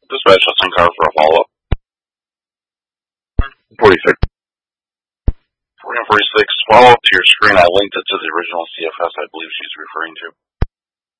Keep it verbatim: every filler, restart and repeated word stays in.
Dispatch Hudson Car for a follow-up. forty-six. forty and forty-six, follow up to your screen. I linked it to the original C F S I believe she's referring to.